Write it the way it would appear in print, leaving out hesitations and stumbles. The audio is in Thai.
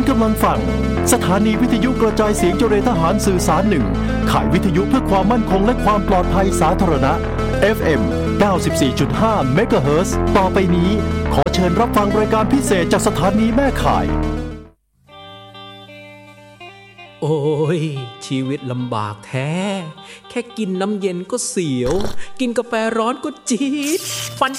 กำลังฟังสถานีวิทยุกระจายเสียงเจริญทหารสื่อสารหนึ่งข่ายวิทยุเพื่อความมั่นคงและความปลอดภัยสาธารณะ FM 94.5 เมกะเฮิรตซ์ต่อไปนี้ขอเชิญรับฟังรายการพิเศษจากสถานีแม่ข่ายโอ้ยชีวิตลำบากแท้แค่กินน้ำเย็นก็เสียวกินกาแฟร้อนก็จี๊ดฟัน